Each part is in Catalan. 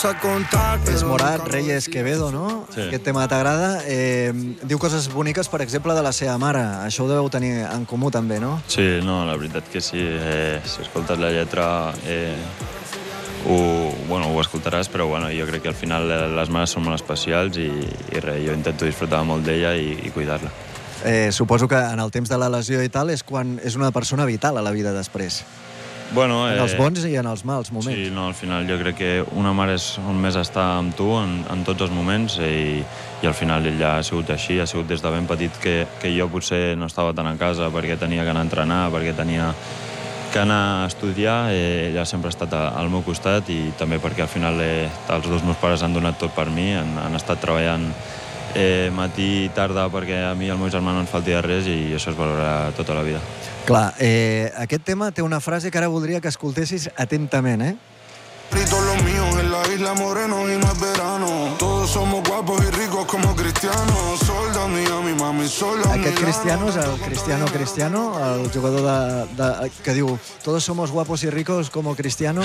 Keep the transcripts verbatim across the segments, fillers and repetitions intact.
És Morat, Reyes, Quevedo, no? Sí. Aquest tema t'agrada. Eh, diu coses boniques, per exemple, de la seva mare. Això ho deveu tenir en comú, també, no? Sí, no, la veritat que sí. Eh, si escoltes la lletra, eh, ho, bueno, ho escoltaràs, però bueno, jo crec que al final les mares són molt especials i, i res, jo intento disfrutar molt d'ella i, i cuidar-la. Eh, suposo que en el temps de la lesió i tal és quan és una persona vital a la vida després. Bueno, En els eh, bons i en els mals moments. Sí, no, al final jo crec que una mare és on més està amb tu en, en tots els moments i, i al final ella ha sigut així, ha sigut des de ben petit que, que jo potser no estava tant a casa perquè tenia que anar a entrenar, perquè tenia que anar a estudiar, eh, ella sempre ha estat a, al meu costat i també perquè al final eh, els dos meus pares han donat tot per mi, han, han estat treballant eh, matí i tarda perquè a mi i al meu germà no ens falti de res i això es valorarà tota la vida. Clar, eh, aquest tema té una frase que ara voldria que escoltessis atentament, eh? Los míos en la isla Moreno y no es verano. Todos somos guapos y ricos como Cristiano. Sol de Miami, mami, sol de Aquest Cristiano és el Cristiano Cristiano, el jugador de, de, que diu todos somos guapos y ricos como Cristiano.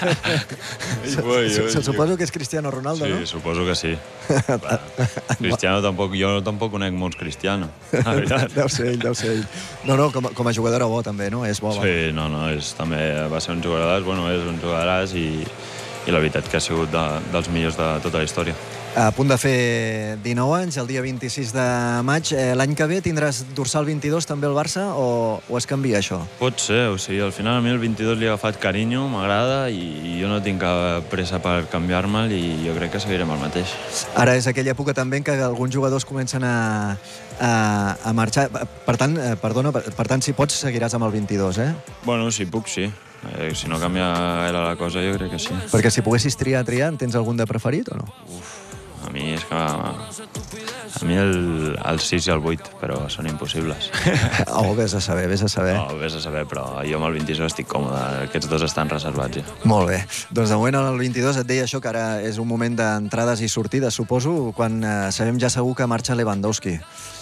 I voy, se, jo, se, jo. suposo que és Cristiano Ronaldo, Sí, no? suposo que sí. Cristiano tampoc, jo tampoc conec molts Cristiano, la veritat. Deu ser ell, deu ser ell. No, no, com, com a jugador bo també, no? És bo. Sí, no, no, és, també va ser un jugador, bueno, és un jugador i, i la veritat que ha sigut de, dels millors de tota la història. A punt de fer dinou anys, el dia vint-i-sis de maig. Eh, L'any que ve tindràs dorsal vint-i-dos també el Barça o, o es canvia això? Pot ser, o sigui, al final a mi el vint-i-dos li he agafat carinyo, m'agrada i, i jo no tinc cap pressa per canviar-me'l i jo crec que seguirem el mateix. Ara és aquella època també en què alguns jugadors comencen a, a, a marxar. Per tant, eh, perdona, per, per tant, si pots, seguiràs amb el vint-i-dos, eh? Bueno, si puc, sí. Eh, si no canvia era la cosa, jo crec que sí. Perquè si poguessis triar, triar, en tens algun de preferit o no? Uf, a mi és que... A mi el, el sis i el vuit, però són impossibles. Oh, vés a saber, vés a saber. No, vés a saber, però jo amb el vint-i-dos estic còmode. Aquests dos estan reservats, ja. Molt bé. Doncs de moment el vint-i-dos et deia això, que ara és un moment d'entrades i sortides, suposo, quan eh, sabem ja segur que marxa Lewandowski.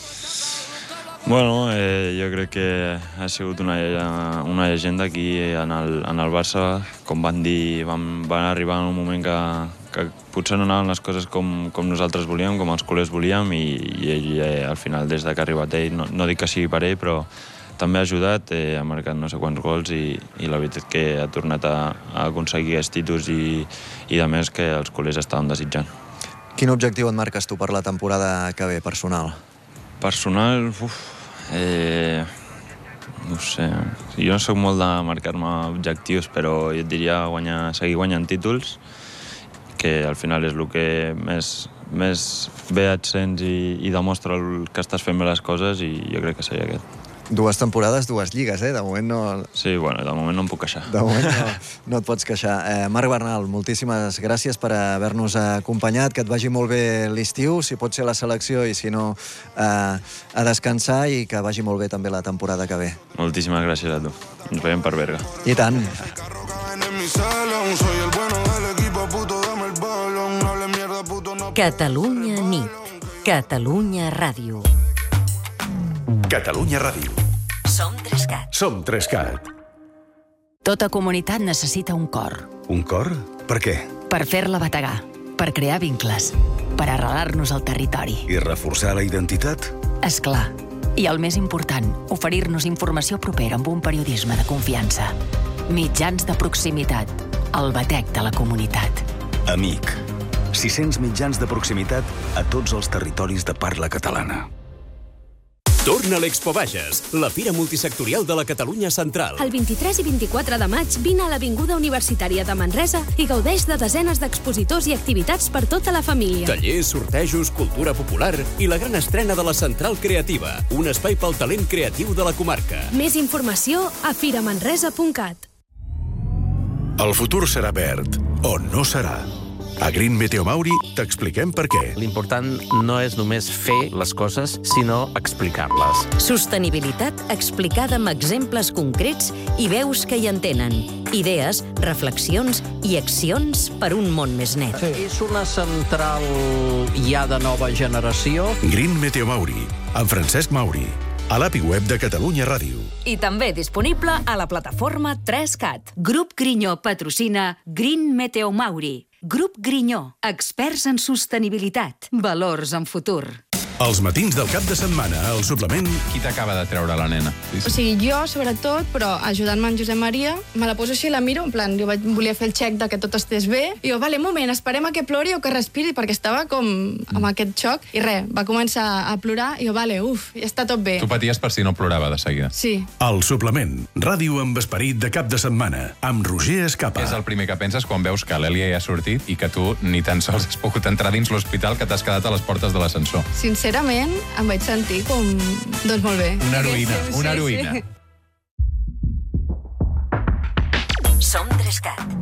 Bueno, eh, jo crec que ha sigut una, una llegenda aquí en el, en el Barça. Com van dir, van, van arribar en un moment que, que potser no anaven les coses com, com nosaltres volíem, com els culers volíem, i, i ell, eh, al final, des de que ha arribat ell, no, no dic que sigui per ell, però també ha ajudat, eh, ha marcat no sé quants gols i, i la veritat que ha tornat a, a aconseguir aquests títols i, i a més que els culers estaven desitjant. Quin objectiu et marques tu per la temporada que ve, personal? Personal, uf, eh, no sé, jo no soc molt de marcar-me objectius, però jo et diria guanyar, seguir guanyant títols, que al final és el que més, més bé et sents i, i demostra el que estàs fent bé les coses, i jo crec que seria aquest. Dues temporades, dues lligues, eh? De moment no... Sí, bueno, de moment no em puc queixar. De moment no, no et pots queixar. Eh, Marc Bernal, moltíssimes gràcies per haver-nos acompanyat, que et vagi molt bé l'estiu, si pot ser la selecció i si no, eh, a descansar, i que vagi molt bé també la temporada que ve. Moltíssimes gràcies a tu. Ens veiem per Berga. I tant. Catalunya nit. Catalunya ràdio. Catalunya Ràdio. Som Trescat. Som Trescat. Tota comunitat necessita un cor. Un cor? Per què? Per fer-la bategar, per crear vincles, per arrelar-nos al territori. I reforçar la identitat? És clar. I el més important, oferir-nos informació propera amb un periodisme de confiança. Mitjans de proximitat. El batec de la comunitat. Amic. sis-cents mitjans de proximitat a tots els territoris de parla catalana. Torna a l'Expo Bages, la fira multisectorial de la Catalunya Central. El vint-i-tres i vint-i-quatre de maig vine a l'Avinguda Universitària de Manresa i gaudeix de desenes d'expositors i activitats per tota la família. Tallers, sortejos, cultura popular i la gran estrena de la Central Creativa, un espai pel talent creatiu de la comarca. Més informació a fira manresa punt cat. El futur serà verd, o no serà. A Green Meteo Mauri t'expliquem per què. L'important no és només fer les coses, sinó explicar-les. Sostenibilitat explicada amb exemples concrets i veus que hi entenen. Idees, reflexions i accions per un món més net. Sí. És una central ja de nova generació. Green Meteo Mauri, amb Francesc Mauri, a l'A P I web de Catalunya Ràdio. I també disponible a la plataforma Trescat. Grup Grinyó patrocina Green Meteo Mauri. Grup Grinyó, experts en sostenibilitat, valors en futur. Els matins del cap de setmana, al suplement... Qui t'acaba de treure la nena? O sigui, jo, sobretot, però ajudant-me en Josep Maria, me la poso així i la miro, en plan, jo vaig, volia fer el check de que tot estés bé, i jo, vale, un moment, esperem a que plori o que respiri, perquè estava com amb aquest xoc, i res, va començar a plorar, i jo, vale, uf, ja està tot bé. Tu paties per si no plorava de seguida. Sí. El suplement, ràdio amb esperit de cap de setmana, amb Roger Escapa. Què és el primer que penses quan veus que l'Èlia ja ha sortit i que tu ni tan sols has pogut entrar dins l'hospital, que t'has quedat a les portes de l'ascensor? Sincerament, em vaig sentir com... doncs molt bé. Una heroïna, sí, una heroïna. Sí. Som Trescat.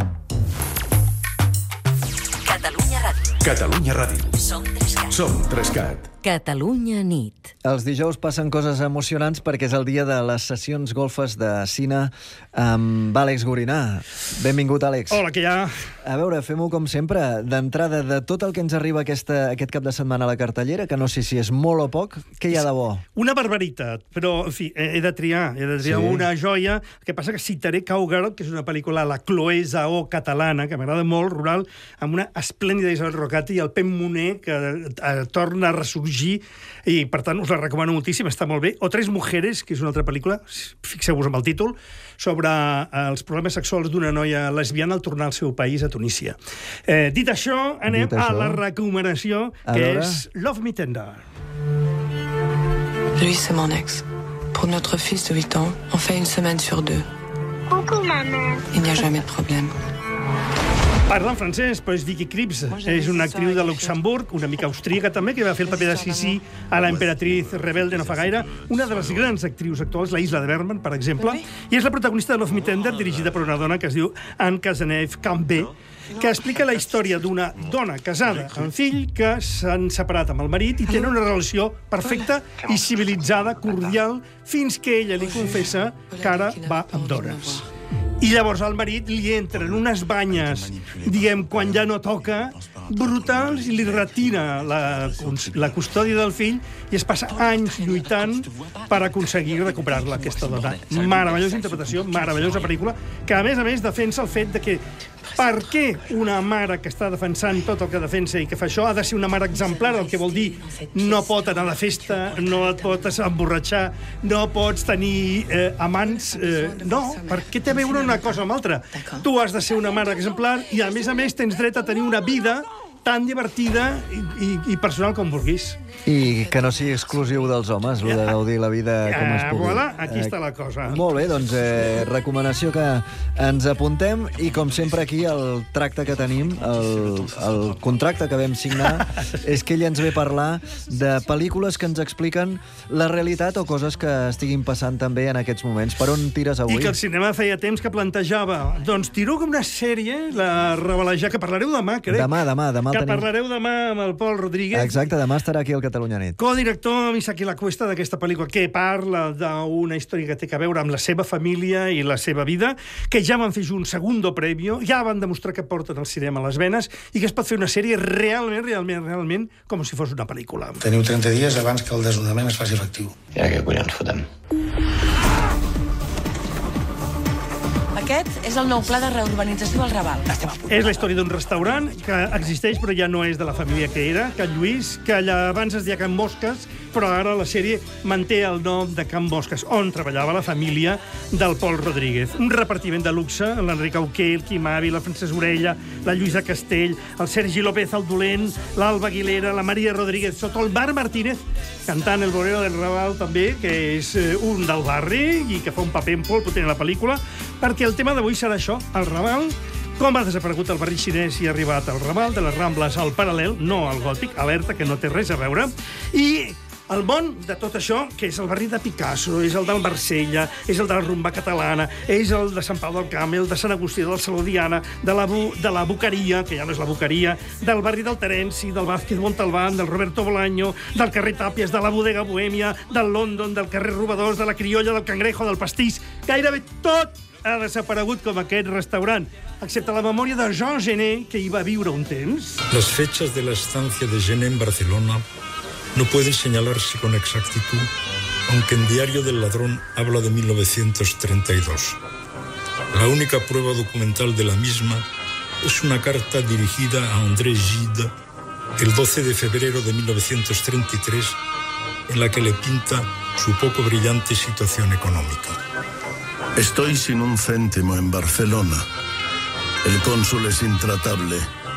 Catalunya Ràdio. Catalunya Ràdio. Som Trescat. Som Trescat. Catalunya nit. Els dijous passen coses emocionants perquè és el dia de les sessions golfes de cine amb Àlex Gorinà. Benvingut, Àlex. Hola, que hi ha? A veure, fem-ho com sempre. D'entrada, de tot el que ens arriba aquesta, aquest cap de setmana a la cartellera, que no sé si és molt o poc, què hi ha de bo? Una barbaritat, però, en fi, he de triar. He de triar sí. una joia. El que passa que citaré Cowgirl, que és una pel·lícula, la Chloé Zhao catalana, que m'agrada molt, rural, amb una esplèndida Isabel Rocati i el Pem Moner, que eh, torna a ressorgir i, per tant, us la recomano moltíssim, està molt bé. O Tres mujeres, que és una altra pel·lícula, fixeu-vos amb el títol, sobre els problemes sexuals d'una noia lesbiana al tornar al seu país, a Tunísia. Eh, dit això, anem dit això, a la recomanació, que veure. és Love Me Tender. Lui, c'est mon ex. Pour notre fils de huit ans, on fait une semaine sur deux. Coucou, maman. Il n'y a jamais de problème. Parla en francès, però és Vicky Krieps. És una actriu de Luxemburg, una mica austríaca també, que va fer el paper de Sissi a la Emperatriz Rebelde no fa gaire. Una de les grans actrius actuals, la Isla de Berman, per exemple. I és la protagonista de Love Me Tender, dirigida per una dona que es diu Anne Cazeneuve-Cambé, que explica la història d'una dona casada amb fill que s'han separat amb el marit i tenen una relació perfecta i civilitzada, cordial, fins que ella li confessa que ara va amb dones. I llavors al marit li entren unes banyes, diguem, quan ja no toca, brutals, i li retira la, la custòdia del fill i es passa anys lluitant per aconseguir recuperar-la, aquesta dona. Meravellosa interpretació, meravellosa pel·lícula, que a més a més defensa el fet de que per què una mare que està defensant tot el que defensa i que fa això ha de ser una mare exemplar, el que vol dir no pot anar de festa, no et pots emborratxar, no pots tenir eh, amants... Eh, no, per què té a veure una cosa amb l'altra? Tu has de ser una mare exemplar i, a més a més, tens dret a tenir una vida tan divertida i, i, i personal com vulguis. I que no sigui exclusiu dels homes, el de gaudir la vida com es pugui. Voilà, aquí està la cosa. Molt bé, doncs, eh, recomanació que ens apuntem i, com sempre, aquí el tracte que tenim, el, el contracte que vam signar, és que ell ens ve a parlar de pel·lícules que ens expliquen la realitat o coses que estiguin passant també en aquests moments. Per on tires avui? I que el cinema feia temps que plantejava. Doncs tiro com una sèrie, la revelejar, que parlareu demà, crec. Demà, demà, demà. Que parlareu demà amb el Pol Rodríguez. Exacte, demà estarà aquí al Catalunya Nit. Codirector amb Isaki La Cuesta d'aquesta pel·lícula, que parla d'una història que té a veure amb la seva família i la seva vida, que ja van fer un segundo previo, ja van demostrar que porten el cinema a les venes i que es pot fer una sèrie realment, realment, realment com si fos una pel·lícula. Teniu trenta dies abans que el desnonament es faci efectiu. Ja que collons fotem. Aquest és el nou pla de reurbanització al Raval. És la història d'un restaurant que existeix però ja no és de la família que era, Can Lluís, que allà abans es deia Can Mosques, però ara la sèrie manté el nom de Can Mosques, on treballava la família del Pol Rodríguez. Un repartiment de luxe, l'Enric Auqué, el Quim Ávila, la Francesc Orella, la Lluïsa Castell, el Sergi López el Dolent, l'Alba Aguilera, la Maria Rodríguez Soto, el Mar Martínez, cantant El Bolero del Raval també, que és un del barri i que fa un paper molt potent a la pel·lícula, perquè el tema d'avui serà això, el Raval, com ha desaparegut el barri xinès i ha arribat al Raval, de les Rambles al Paral·lel, no al Gòtic, alerta, que no té res a veure, i el món de tot això, que és el barri de Picasso, és el del Marsella, és el de la rumba catalana, és el de Sant Pau del Camp, el de Sant Agustí, del Saló Diana, de la, bu de la Boqueria, que ja no és la Boqueria, del barri del Terenci, del Vázquez Montalbán, del Roberto Bolaño, del carrer Tàpies, de la Bodega Bohèmia, del London, del carrer Robadors, de la Criolla, del Cangrejo, del Pastís. Gairebé tot ha desaparegut com aquest restaurant, excepte la memòria de Jean Genet, que hi va viure un temps. Las fechas de la estancia de Genet en Barcelona no pueden señalarse con exactitud, aunque en Diario del Ladrón habla de mil novecientos treinta y dos. La única prueba documental de la misma es una carta dirigida a André Gide el doce de febrero de mil novecientos treinta y tres, en la que le pinta su poco brillante situación económica. Estoy sin un céntimo en Barcelona. El cónsul es intratable.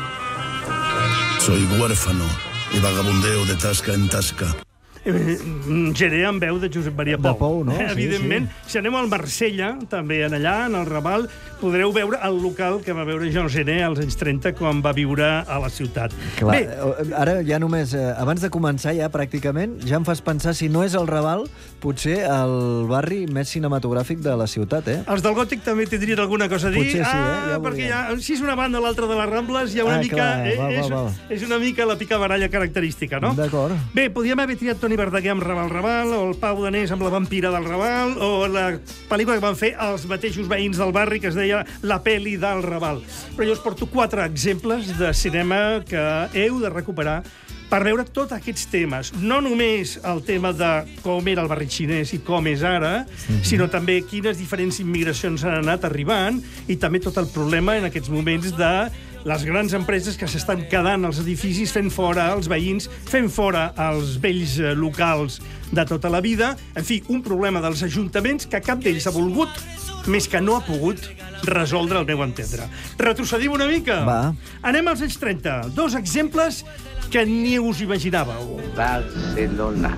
Soy huérfano y vagabundeo de tasca en tasca. Eh, Gené amb veu de Josep Maria Pou. De Pou, no? Eh, evidentment, sí, sí. Si anem al Marsella, també en allà, en el Raval, podreu veure el local que va veure Jean Gené als anys trenta quan va viure a la ciutat. Clar, Bé, ara ja només, eh, abans de començar ja pràcticament, ja em fas pensar, si no és el Raval, potser el barri més cinematogràfic de la ciutat, eh? Els del Gòtic també tindrien alguna cosa a dir. Potser sí, eh? Ah, ja perquè ja, si és una banda o l'altra de les Rambles, hi ha una ah, mica... Clar, eh, val, és, val, val. és una mica la picabaralla característica, no? D'acord. Bé, podríem haver triat Toni Verdaguer amb Raval Raval, o el Pau Danés amb la vampira del Raval, o la pel·lícula que van fer els mateixos veïns del barri, que es deia La peli del Raval. Però jo us porto quatre exemples de cinema que heu de recuperar per veure tots aquests temes. No només el tema de com era el barri xinès i com és ara, mm-hmm. sinó també quines diferents immigracions han anat arribant i també tot el problema en aquests moments de les grans empreses que s'estan quedant als edificis fent fora els veïns, fent fora els vells locals de tota la vida. En fi, un problema dels ajuntaments que cap d'ells ha volgut, més que no ha pogut, resoldre, al meu entendre. Retrocedim una mica? Va. Anem als anys trenta. Dos exemples que ni us imaginàveu. Barcelona.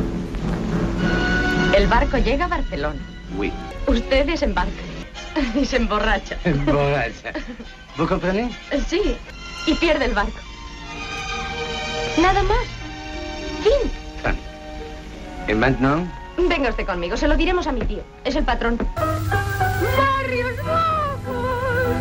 El barco llega a Barcelona. Oui. Usted desembarca y se emborracha. Emborracha. ¿Vos comprendés? Sí, y pierde el barco. Nada más. Fin. Fin. ¿Y maintenant? Venga usted conmigo, se lo diremos a mi tío. Es el patrón. ¡Barrios bajos!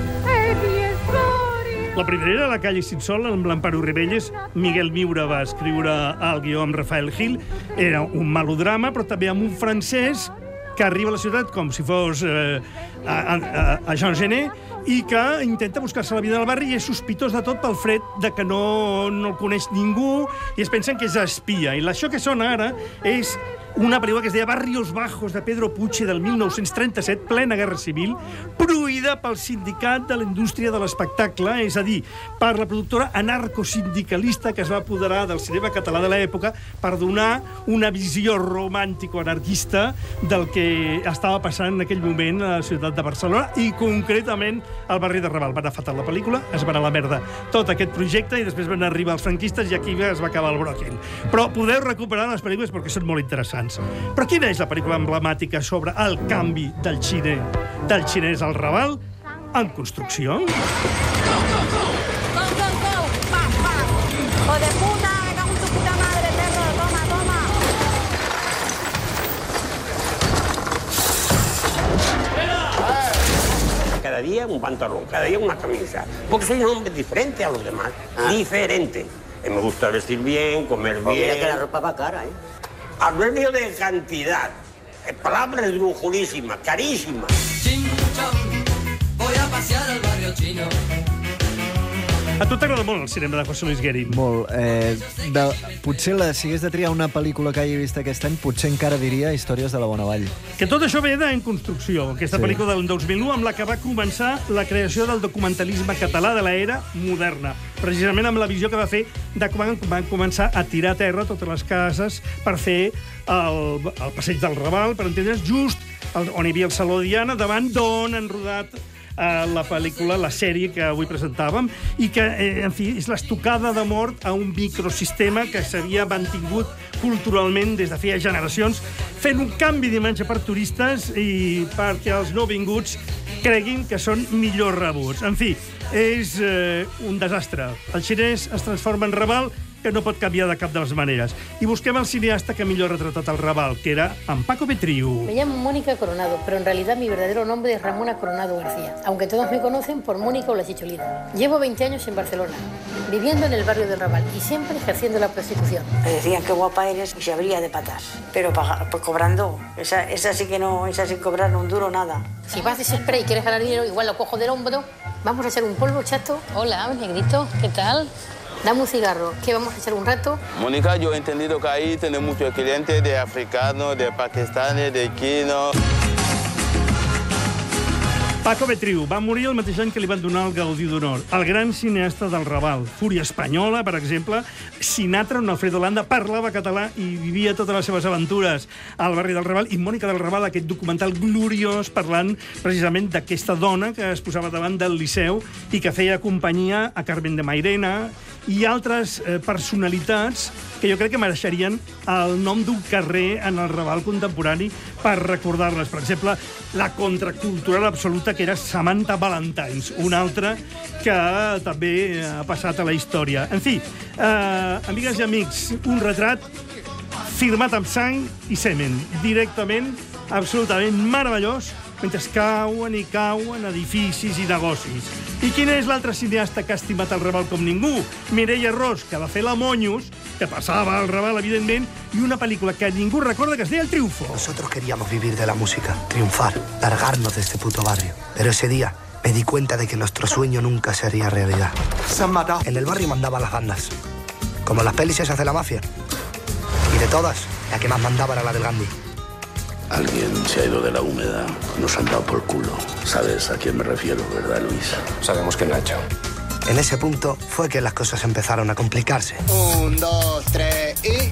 La primera era La calle sin sol, amb l'Amparo Ribelles. Miguel Miura va escriure el guió amb Rafael Gil. Era un melodrama, però també amb un francès que arriba a la ciutat com si fos eh, a, a, a Jean Genet i que intenta buscar-se la vida del barri i és sospitós de tot pel fred de que no, no el coneix ningú i es pensen que és espia. I això que sona ara és una pel·lícula que es deia Barrios Bajos, de Pedro Puche, del mil nou-cents trenta-set, plena guerra civil, produïda pel sindicat de la indústria de l'espectacle, és a dir, per la productora anarcosindicalista que es va apoderar del cinema català de l'època per donar una visió romàntico-anarquista del que estava passant en aquell moment a la ciutat de Barcelona i concretament al barri de Raval. Va anar fatal la pel·lícula, es va anar a la merda tot aquest projecte i després van arribar els franquistes i aquí es va acabar el bròquil. Però podeu recuperar les pel·lícules perquè són molt interessants. Però quina és la pel·lícula emblemàtica sobre el canvi del xine, del xinès al Raval en construcció? ¡Go, go, go! ¡Pam, pam! ¡O de puta! ¡Me cago en tu puta madre, perro! ¡Toma, toma! Cada día un pantalón, cada día una camisa. Porque soy un hombre diferente a los demás. Ah. Diferente. Me gusta vestir bien, comer bien. Mira que la ropa va cara, ¿eh? Hablando de cantidad, palabras esdrújulísimas, carísimas. Ching chong, voy a pasear al barrio chino. A tu t'agrada molt el cinema de José Luis Guerin? Molt. Eh, de, potser la, si hagués de triar una pel·lícula que hagi vist aquest any, potser encara diria Històries de la Bona Vall. Que tot això ve d'En Construcció, aquesta sí. pel·lícula del dos mil u amb la que va començar la creació del documentalisme català de l'era moderna. Precisament amb la visió que va fer de quan van començar a tirar a terra totes les cases per fer el, el passeig del Raval, per entendre's, just el, on hi havia el Saló Diana, davant d'on han rodat a la pel·lícula, la sèrie que avui presentàvem, i que, eh, en fi, és l'estocada de mort a un microsistema que s'havia mantingut culturalment des de feia generacions, fent un canvi d'imatge per turistes i perquè els nouvinguts creguin que són millor rebuts. En fi, és eh, un desastre. El xinès es transforma en Raval, que no pot canviar de cap de les maneres. I busquem el cineasta que millor ha retratat el Raval, que era en Paco Petriu. Me llamo Mónica Coronado, pero en realidad mi verdadero nombre es Ramona Coronado García, aunque todos me conocen por Mónica o la Chicholina. Llevo veinte años en Barcelona, viviendo en el barrio del Raval y siempre ejerciendo la prostitución. Me decían qué guapa eres y se abría de patas, pero pagar, pues cobrando. Esa, esa sí que no, esa sin cobrar un duro nada. Si vas de spray y quieres ganar dinero, igual lo cojo del hombro. Vamos a hacer un polvo, chato. Hola, negrito, ¿qué tal? Dame un cigarro, que vamos a echar un rato. Mónica, yo he entendido que ahí tiene muchos clientes de africanos, de pakistanes, de chinos. Paco Betriu va morir el mateix any que li van donar el Gaudí d'Honor. El gran cineasta del Raval. Fúria espanyola, per exemple. Sinatra, on Alfredo Landa parlava català i vivia totes les seves aventures al barri del Raval. I Mònica del Raval, aquest documental gloriós parlant precisament d'aquesta dona que es posava davant del Liceu i que feia companyia a Carmen de Mairena i altres eh, personalitats que jo crec que mereixerien el nom d'un carrer en el Raval contemporani per recordar-les. Per exemple, la contracultural absoluta que era Samantha Valentines, una altra que també ha passat a la història. En fi, eh, amigues i amics, un retrat firmat amb sang i semen, directament, absolutament meravellós, mentre cauen i cauen edificis i negocis. I quin és l'altre cineasta que ha estimat el Raval com ningú? Mireia Ros, que va fer la Monyos, que passava al Raval, evidentment, i una pel·lícula que ningú recorda que es deia El Triunfo. Nosotros queríamos vivir de la música, triunfar, largarnos de este puto barrio. Pero ese día me di cuenta de que nuestro sueño nunca sería realidad. Se han matado. En el barrio mandaban las bandas, como las pelis esas de la mafia. Y de todas, la que más mandaba era la del Gandhi. Alguien se ha ido de la húmeda. Nos han dado por culo. ¿Sabes a quién me refiero, verdad, Luis? Sabemos que Nacho. En ese punto fue que las cosas empezaron a complicarse. Un, dos, tres y...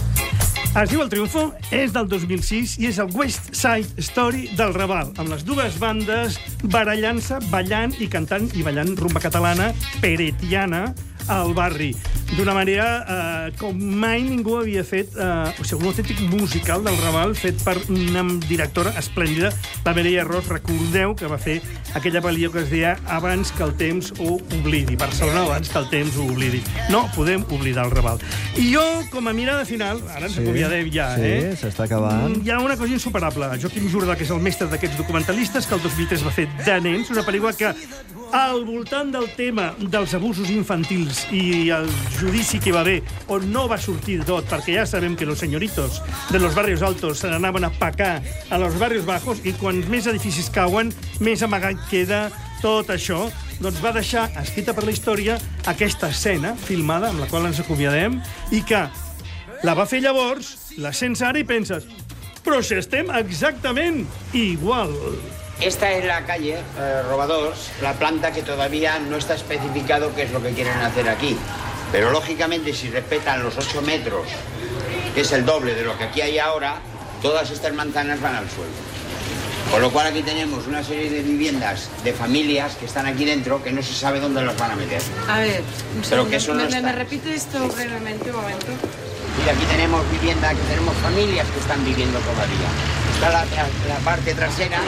Es diu El Triunfo, és del dos mil sis i és el West Side Story del Raval, amb les dues bandes barallant-se, ballant i cantant i ballant rumba catalana peretiana al barri, d'una manera eh, com mai ningú havia fet, eh, o sigui, un autèntic musical del Raval fet per una directora esplèndida, la Mireia Ros. Recordeu que va fer aquella pel·lícula que es deia Abans que el temps ho oblidi. Barcelona abans que el temps ho oblidi. No podem oblidar el Raval. I jo, com a mirada final, ara ens Sí, acomiadem ja, sí, eh? s'està acabant. Hi ha una cosa insuperable. Joaquim Jordà, que és el mestre d'aquests documentalistes, que el dos mil tres va fer de nens, una pel·lícula que al voltant del tema dels abusos infantils i el judici que va haver, on no va sortir tot, perquè ja sabem que los señoritos de los barrios altos se n'anaven a pecar a los barrios bajos, i quan més edificis cauen, més amagat queda tot això, doncs va deixar escrita per la història aquesta escena filmada, amb la qual ens acomiadem, i que la va fer llavors, la sents ara i penses, però si estem exactament igual. Esta es la calle eh, Robadors, la planta que todavía no está especificado qué es lo que quieren hacer aquí. Pero lógicamente, si respetan los ocho metros, que es el doble de lo que aquí hay ahora, todas estas manzanas van al suelo. Con lo cual aquí tenemos una serie de viviendas de familias que están aquí dentro que no se sabe dónde las van a meter. A ver, un Pero segundo. que eso no ¿Me, está. me repite esto brevemente un momento? Y aquí tenemos vivienda, que tenemos familias que están viviendo todavía. Está la, la, la parte trasera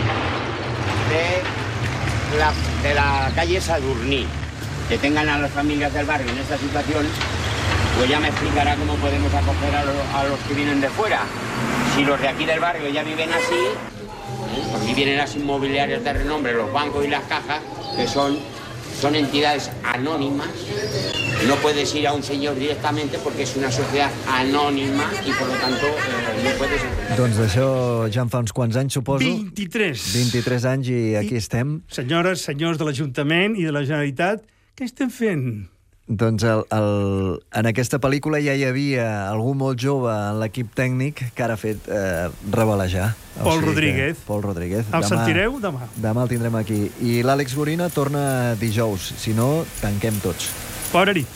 de la, de la calle Sadurní. Que tengan a las familias del barrio en esta situación, pues ya me explicará cómo podemos acoger a, lo, a los que vienen de fuera. Si los de aquí del barrio ya viven así, aquí vienen las inmobiliarias de renombre, los bancos y las cajas, que son, son entidades anónimas. No puedes ir a un señor directamente porque és una societat anònima i, per tant, eh, no puedes... Doncs d'això ja en fa uns quants anys, suposo. vint-i-tres. vint-i-tres anys i aquí I, estem. Senyores, senyors de l'Ajuntament i de la Generalitat, què estem fent? Doncs el, el, en aquesta pel·lícula ja hi havia algú molt jove en l'equip tècnic que ara ha fet eh, revelejar. Paul o sigui Rodríguez. Que, Paul Rodríguez. El demà, sentireu demà. Demà el tindrem aquí. I l'Àlex Gorina torna dijous. Si no, tanquem tots. Bona nit.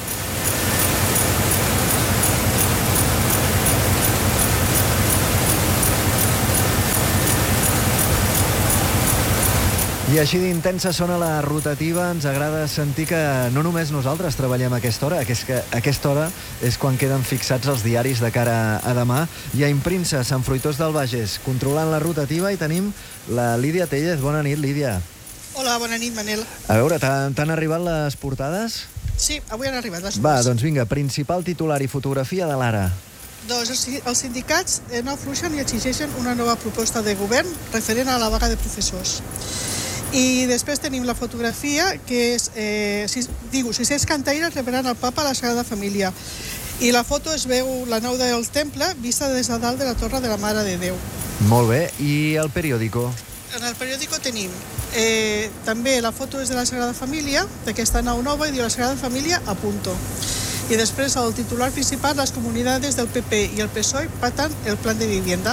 I així d'intensa sona la rotativa. Ens agrada sentir que no només nosaltres treballem a aquesta hora, que és que a aquesta hora és quan queden fixats els diaris de cara a demà. I a Impríncer, Sant Fruitós del Bages, controlant la rotativa, i tenim la Lídia Tellez. Bona nit, Lídia. Hola, bona nit, Manel. A veure, t'han arribat les portades? Sí, avui han arribat les portades. Va, doncs vinga, principal titular i fotografia de l'Ara. Doncs els sindicats no afluixen i exigeixen una nova proposta de govern referent a la vaga de professors. I després tenim la fotografia, que és, eh, si, digo, sis-cents cantaires rebran el papa a la Sagrada Família. I la foto es veu la nau del temple vista des de dalt de la Torre de la Mare de Déu. Molt bé. I el periòdico? En el periòdico tenim eh, també la foto és de la Sagrada Família, d'aquesta nau nova, i diu la Sagrada Família a punto. I després el titular principal, les comunitats del P P i el P S O E pactan el plan de vivienda.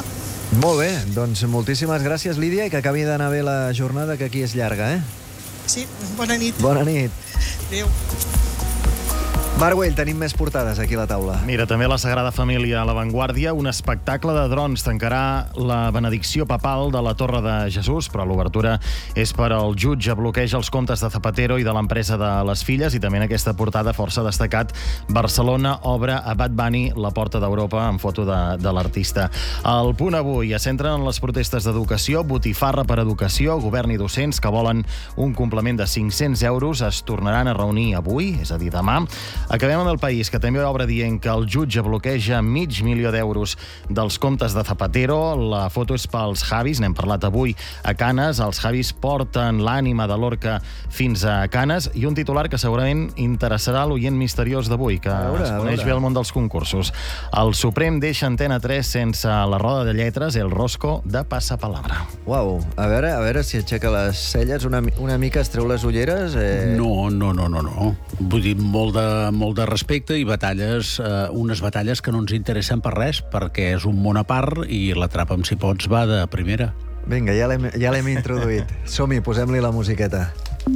Molt bé, doncs moltíssimes gràcies, Lídia, i que acabi d'anar bé la jornada, que aquí és llarga, eh? Sí, bona nit. Bona nit. Adéu. Barguell, tenim més portades aquí a la taula. Mira, també la Sagrada Família a l'avantguàrdia, un espectacle de drons tancarà la benedicció papal de la Torre de Jesús, però l'obertura és per al jutge, bloqueja els comptes de Zapatero i de l'empresa de les filles, i també en aquesta portada força destacat, Barcelona obre a Bad Bunny la porta d'Europa, amb foto de, de l'artista. El Punt Avui es centren en les protestes d'educació, botifarra per educació, govern i docents que volen un complement de cinc-cents euros, es tornaran a reunir avui, és a dir, demà. Acabem amb El País, que també obre dient que el jutge bloqueja mig milió d'euros dels comptes de Zapatero. La foto és pels Javis, n'hem parlat avui a Canes. Els Javis porten l'ànima de l'Orca fins a Canes, i un titular que segurament interessarà l'oient misteriós d'avui, que a veure, es a coneix veure. bé el món dels concursos. El Suprem deixa Antena tres sense la roda de lletres, el rosco de Passapalabra. Uau, a veure, a veure si aixeca les celles una, una mica, es treu les ulleres. Eh... No, no, no, no, no. Vull dir, molt de, molt de respecte i batalles, eh, unes batalles que no ens interessen per res, perquè és un món a part i l'atrapa'm si pots va de primera. Vinga, ja l'hem ja l'hem introduït. Som-hi, posem-li la musiqueta.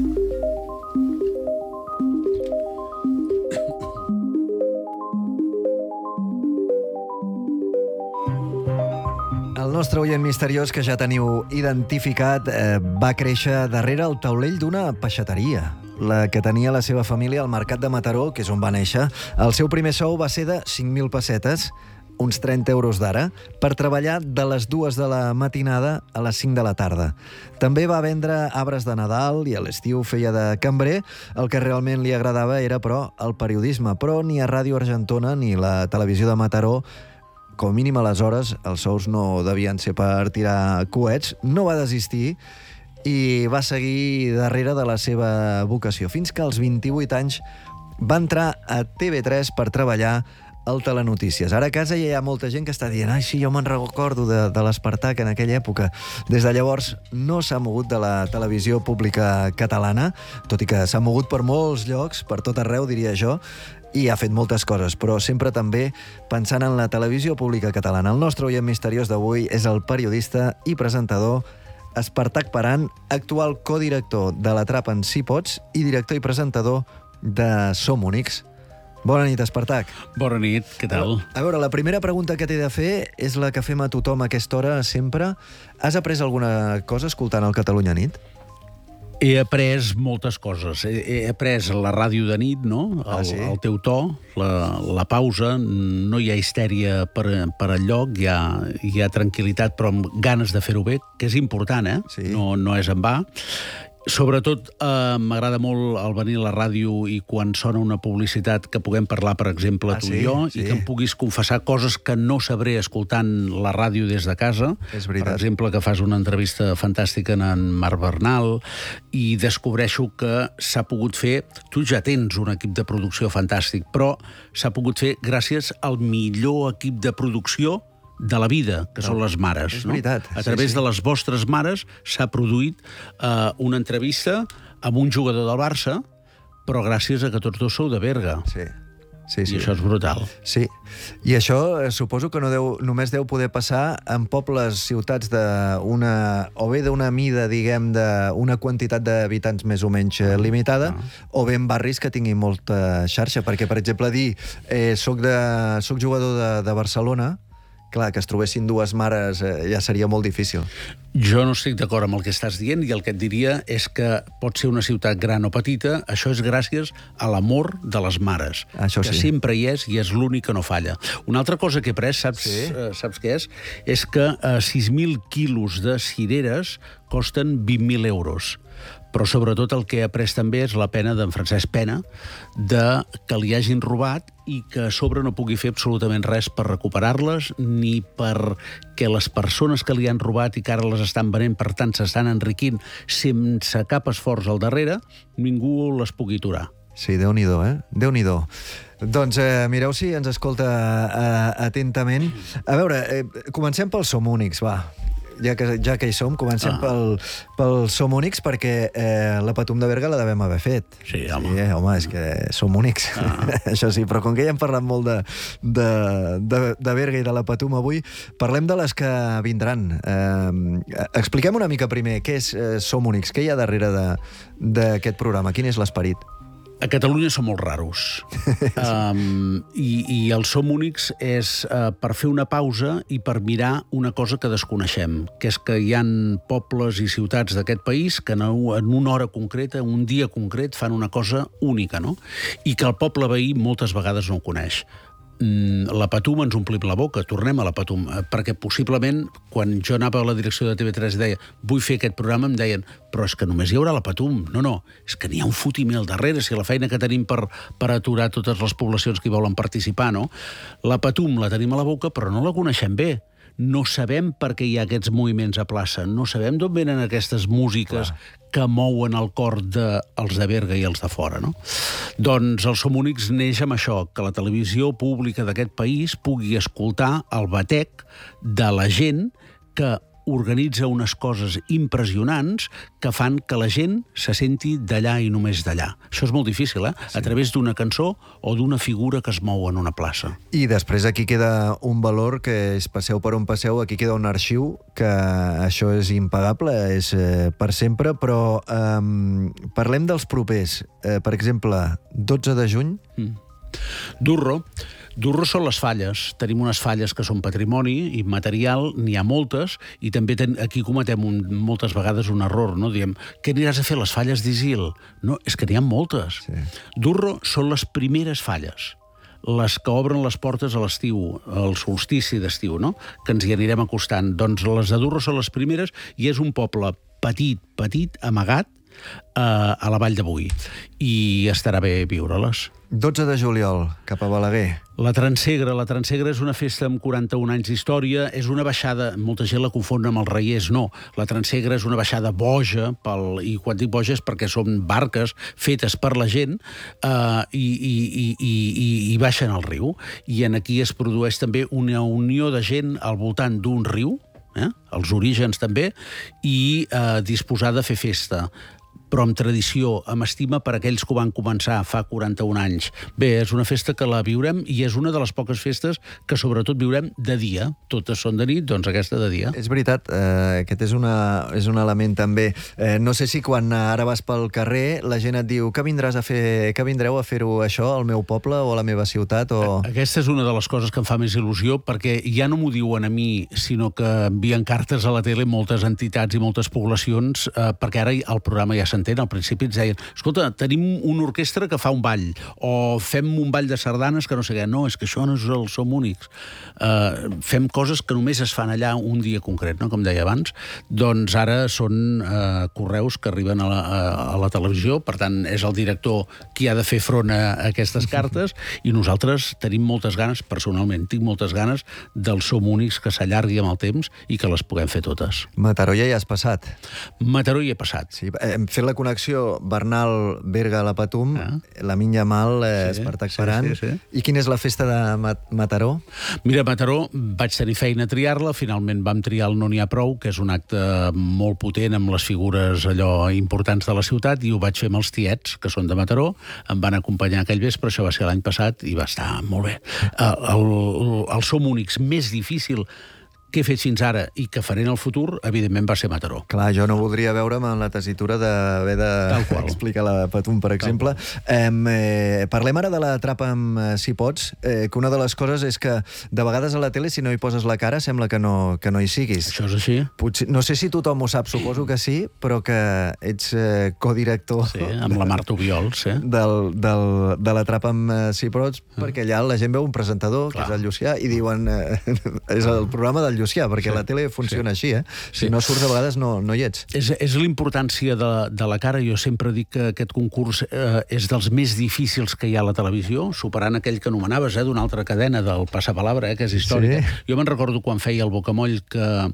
El nostre oient misteriós, que ja teniu identificat, eh, va créixer darrere el taulell d'una peixateria, la que tenia la seva família al Mercat de Mataró, que és on va néixer. El seu primer sou va ser de cinc mil pessetes, uns trenta euros d'ara, per treballar de les dues de la matinada a les cinc de la tarda. També va vendre arbres de Nadal i a l'estiu feia de cambrer. El que realment li agradava era, però, el periodisme. Però ni a Ràdio Argentona ni la televisió de Mataró, com a mínim aleshores, els sous no devien ser per tirar coets, no va desistir i va seguir darrere de la seva vocació, fins que als vint-i-vuit anys va entrar a T V tres per treballar al Telenotícies. Ara a casa ja hi ha molta gent que està dient «Ai, sí, jo me'n recordo de, de l'Espartac en aquella època». Des de llavors no s'ha mogut de la televisió pública catalana, tot i que s'ha mogut per molts llocs, per tot arreu, diria jo, i ha fet moltes coses, però sempre també pensant en la televisió pública catalana. El nostre oient misteriós d'avui és el periodista i presentador Espartac Paran, actual codirector de l'Atrapa'n si pots i director i presentador de Som Únics. Bona nit, Espartac. Bona nit, què tal? A veure, la primera pregunta que t'he de fer és la que fem a tothom a aquesta hora, sempre. Has après alguna cosa escoltant el Catalunya Nit? He après moltes coses. He, he après la ràdio de nit, no? El, Ah, sí? el teu to, la, la pausa, no hi ha histèria per, per enlloc, hi ha, hi ha tranquil·litat, però amb ganes de fer-ho bé, que és important, eh? Sí. No, no és en va. Sobretot eh, m'agrada molt el venir a la ràdio i quan sona una publicitat que puguem parlar, per exemple, Ah, tu sí? i jo, Sí. i que em puguis confessar coses que no sabré escoltant la ràdio des de casa. És veritat. Per exemple, que fas una entrevista fantàstica en en Marc Bernal i descobreixo que s'ha pogut fer... Tu ja tens un equip de producció fantàstic, però s'ha pogut fer gràcies al millor equip de producció de la vida, que No, són les mares. és no? veritat, A sí, través sí. de les vostres mares s'ha produït eh, una entrevista amb un jugador del Barça, però gràcies a que tots dos sou de Berga. Sí. Sí, sí. I això és brutal. Sí, i això eh, suposo que no deu, només deu poder passar en pobles, ciutats d'una... o bé d'una mida, diguem, d'una quantitat d'habitants més o menys eh, limitada, o bé en barris que tinguin molta xarxa, perquè, per exemple, dir eh, soc, de, soc jugador de, de Barcelona, clar, que es trobessin dues mares eh, ja seria molt difícil. Jo no estic d'acord amb el que estàs dient i el que et diria és que pot ser una ciutat gran o petita, això és gràcies a l'amor de les mares, Això que sí. sempre hi és i és l'únic que no falla. Una altra cosa que he pres, saps, Sí? eh, saps què és? És que eh, sis mil quilos de cireres costen vint mil euros. Però sobretot el que he après també és la pena d'en Francesc Pena de que li hagin robat i que a sobre no pugui fer absolutament res per recuperar-les ni perquè les persones que li han robat i que ara les estan venent, per tant s'estan enriquint sense cap esforç al darrere, ningú les pugui aturar. Sí, Déu-n'hi-do, eh? Déu-n'hi-do. Doncs eh, mireu si ens escolta eh, atentament. A veure, eh, comencem pel Som Únics, va. ja que, ja que hi som, comencem ah. pel, pel Som Únics, perquè eh, la Patum de Berga la devem haver fet. Sí, home. Sí, home, és que som únics, ah. això sí, però com que ja hem parlat molt de, de, de, de Berga i de la Patum avui, parlem de les que vindran. Eh, expliquem una mica primer què és eh, Som Únics, què hi ha darrere d'aquest programa, quin és l'esperit? A Catalunya som molt raros. um, i, I el Som Únics és uh, per fer una pausa i per mirar una cosa que desconeixem, que és que hi ha pobles i ciutats d'aquest país que en una hora concreta, un dia concret, fan una cosa única, no? I que el poble veí moltes vegades no ho coneix. La Patum ens omplim la boca, tornem a la Patum, perquè possiblement quan jo anava a la direcció de T V tres i deia vull fer aquest programa, em deien però és que només hi haurà la Patum. No, no, és que n'hi ha un fotimer al darrere, si la feina que tenim per, per aturar totes les poblacions que hi volen participar, no? La Patum la tenim a la boca però no la coneixem bé. No sabem per què hi ha aquests moviments a plaça, no sabem d'on venen aquestes músiques Clar. que mouen el cor dels de, de Berga i els de fora, no? Doncs el Som Únics neix amb això, que la televisió pública d'aquest país pugui escoltar el batec de la gent que organitza unes coses impressionants que fan que la gent se senti d'allà i només d'allà. Això és molt difícil, eh? Sí. A través d'una cançó o d'una figura que es mou en una plaça. I després aquí queda un valor que és passeu per on passeu, aquí queda un arxiu que això és impagable, és eh, per sempre, però eh, parlem dels propers. Eh, per exemple, dotze de juny... Mm. Durro. Durro són les falles. Tenim unes falles que són patrimoni immaterial, n'hi ha moltes, i també ten, aquí cometem un, moltes vegades un error, no? Diem, què aniràs a fer, les falles d'Isil? No, és que n'hi ha moltes. Sí. Durro són les primeres falles, les que obren les portes a l'estiu, al solstici d'estiu, no? Que ens hi anirem acostant. Doncs les de Durro són les primeres i és un poble petit, petit, amagat, eh, a la Vall de Boí. I estarà bé viure-les. dotze de juliol, cap a Balaguer. La Transegra. La Transegra és una festa amb quaranta-un anys d'història. És una baixada, molta gent la confon amb els Reiers, no. La Transegra és una baixada boja, pel, i quan dic boja és perquè són barques fetes per la gent eh, i, i, i, i, i baixen al riu. I en aquí es produeix també una unió de gent al voltant d'un riu, eh, els orígens també, i eh, disposar de fer festa, però amb tradició, amb estima per aquells que ho van començar fa quaranta-un anys. Bé, és una festa que la viurem i és una de les poques festes que sobretot viurem de dia. Totes són de nit, doncs aquesta de dia. És veritat, eh, aquest és, una, és un element també. Eh, no sé si quan ara vas pel carrer la gent et diu que vindràs a fer, que vindreu a fer-ho això al meu poble o a la meva ciutat o... Aquesta és una de les coses que em fa més il·lusió, perquè ja no m'ho diuen a mi, sinó que envien cartes a la tele moltes entitats i moltes poblacions, eh, perquè ara el programa ja s'entén. Al principi ens deien, escolta, tenim una orquestra que fa un ball, o fem un ball de sardanes que no sé què. No, és que això no és el Som Únics. Uh, fem coses que només es fan allà un dia concret, no? Com deia abans. Doncs ara són uh, correus que arriben a la, a, a la televisió, per tant, és el director qui ha de fer front a aquestes cartes, i nosaltres tenim moltes ganes, personalment, tinc moltes ganes del Som Únics que s'allargui amb el temps i que les puguem fer totes. Mataró ja hi has passat. Mataró hi he passat. Sí, hem fet la connexió Bernal, Berga, la Patum, ah. la Minya Mal, eh, sí, Espartac Paran. Sí, sí, sí. I quina és la festa de Mat Mataró? Mira, Mataró, vaig tenir feina a triar-la, finalment vam triar el No n'hi ha prou, que és un acte molt potent amb les figures allò importants de la ciutat, i ho vaig fer amb els tiets, que són de Mataró, em van acompanyar aquell vespre, això va ser l'any passat, i va estar molt bé. El, el, el Som Únics més difícil que he fet fins ara i que faré en el futur, evidentment va ser Mataró. Clar, jo no voldria veure'm en la tessitura d'haver d'explicar la Patum, per exemple. Eh, eh, parlem ara de la Trapa amb Si Pots, eh, que una de les coses és que de vegades a la tele, si no hi poses la cara, sembla que no, que no hi siguis. Això és així. Potser, no sé si tothom ho sap, suposo que sí, però que ets eh, codirector... Sí, amb la Marta Obiols, eh? Del, del, de la Trapa amb Si Pots, ah. perquè allà la gent veu un presentador, Clar. que és el Llucià, i diuen... Eh, és el programa del Llucià, perquè sí, la tele funciona sí. així, eh? Si sí. no surts, a vegades no, no hi ets. És, és l'importància de, de la cara. Jo sempre dic que aquest concurs eh, és dels més difícils que hi ha a la televisió, superant aquell que anomenaves, eh, d'una altra cadena, del Passapalabra, eh, que és històrica. Sí. Jo me'n recordo quan feia el Bocamoll que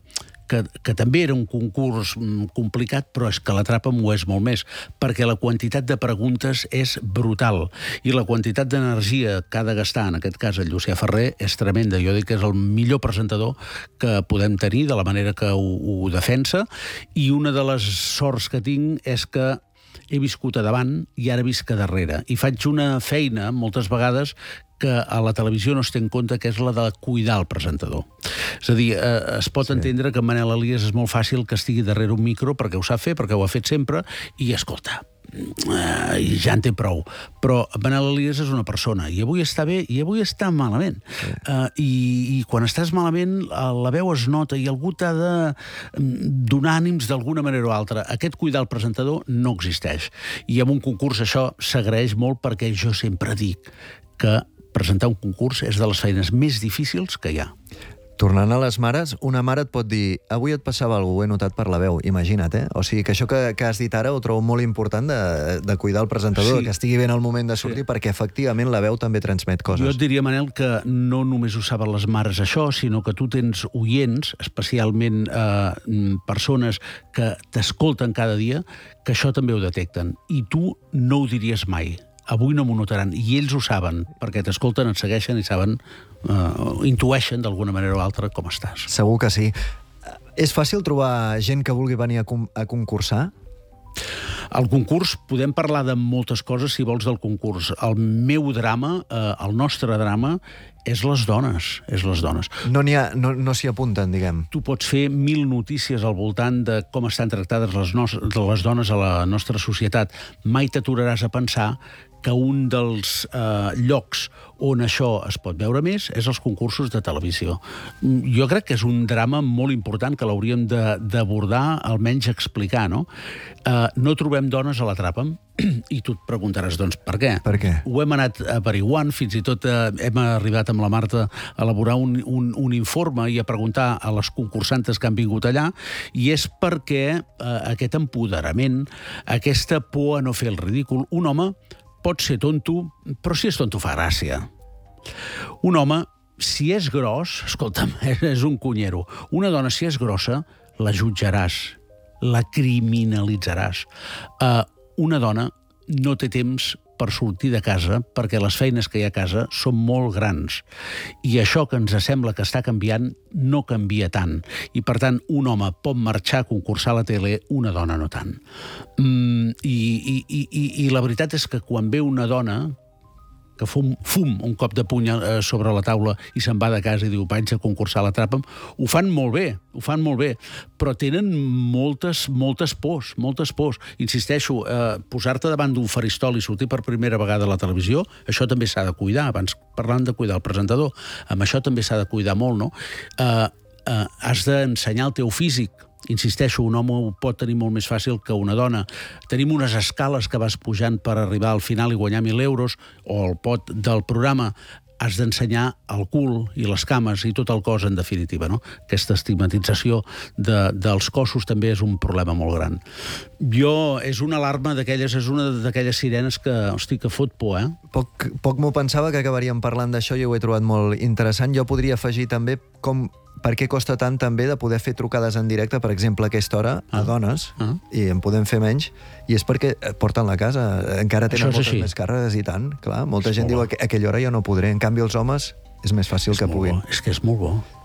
que, que també era un concurs complicat, però és que l'Atrapa'm ho és molt més, perquè la quantitat de preguntes és brutal, i la quantitat d'energia que ha de gastar, en aquest cas el Llucià Ferrer, és tremenda. Jo dic que és el millor presentador que podem tenir, de la manera que ho, ho defensa, i una de les sorts que tinc és que he viscut a davant i ara visc a darrere. I faig una feina, moltes vegades, que a la televisió no es té en compte, que és la de cuidar el presentador. És a dir, eh, es pot sí. entendre que Manel Elias és molt fàcil que estigui darrere un micro perquè ho sap fer, perquè ho ha fet sempre, i escolta, eh, ja en té prou. Però Manel Elias és una persona, i avui està bé i avui està malament. Sí. Eh, i, I quan estàs malament, la veu es nota i algú t'ha de donar ànims d'alguna manera o altra. Aquest cuidar el presentador no existeix. I en un concurs això s'agraeix molt, perquè jo sempre dic que presentar un concurs és de les feines més difícils que hi ha. Tornant a les mares, una mare et pot dir avui et passava alguna cosa, ho he notat per la veu, imagina't, eh? O sigui, que això que, que has dit ara ho trobo molt important de, de cuidar el presentador, sí. que estigui ben al moment de sortir, sí. perquè efectivament la veu també transmet coses. Jo et diria, Manel, que no només ho saben les mares això, sinó que tu tens oients, especialment eh, persones que t'escolten cada dia, que això també ho detecten. I tu no ho diries mai. Avui no m'ho notaran, i ells ho saben, perquè t'escolten, et segueixen i saben, uh, intueixen d'alguna manera o altra com estàs. Segur que sí. És fàcil trobar gent que vulgui venir a, a concursar? Al concurs podem parlar de moltes coses, si vols, del concurs. El meu drama, eh, el nostre drama, és les dones, és les dones. No n'hi ha, no, no s'hi apunten, diguem. Tu pots fer mil notícies al voltant de com estan tractades les, no, les dones a la nostra societat. Mai t'aturaràs a pensar que un dels eh, llocs on això es pot veure més és els concursos de televisió. Jo crec que és un drama molt important que l'hauríem d'abordar, almenys explicar, no? Eh, no trobem dones a l'Atrapa'm, i tu et preguntaràs, doncs, per què? Per què? Ho hem anat averiguant, fins i tot eh, hem arribat amb la Marta a elaborar un, un, un informe i a preguntar a les concursantes que han vingut allà, i és perquè eh, aquest empoderament, aquesta por a no fer el ridícul, un home pot ser tonto, però si és tonto fa gràcia. Un home, si és gros, escolta'm, és un cunyero. Una dona, si és grossa, la jutjaràs, la criminalitzaràs. Uh, una dona no té temps per sortir de casa perquè les feines que hi ha a casa són molt grans. I això que ens sembla que està canviant no canvia tant. I, per tant, un home pot marxar a concursar a la tele, una dona no tant. Mm, i, i, i, I la veritat és que quan ve una dona que fum, fum un cop de puny sobre la taula i se'n va de casa i diu vaig a concursar a l'Atrapa'm, ho fan molt bé, ho fan molt bé, però tenen moltes, moltes pors, moltes pors. Insisteixo, eh, posar-te davant d'un faristol i sortir per primera vegada a la televisió, això també s'ha de cuidar. Abans parlant de cuidar el presentador, amb això també s'ha de cuidar molt, no? Eh, eh, has d'ensenyar el teu físic. Insisteixo, un home ho pot tenir molt més fàcil que una dona. Tenim unes escales que vas pujant per arribar al final i guanyar mil euros, o el pot del programa. Has d'ensenyar el cul i les cames i tot el cos, en definitiva, no? Aquesta estigmatització de, dels cossos també és un problema molt gran. Jo, és una alarma d'aquelles, és una d'aquelles sirenes que, hosti, que fot por, eh? Poc, poc m'ho pensava que acabaríem parlant d'això i ho he trobat molt interessant. Jo podria afegir també com per què costa tant també de poder fer trucades en directe, per exemple, a aquesta hora, a dones, ah. i en podem fer menys, i és perquè porten la casa, encara tenen moltes així. Més càrregues i tant, clar, molta és gent diu a aquella hora jo no podré, en canvi els homes és més fàcil és que puguin. Bo. És que és molt bo.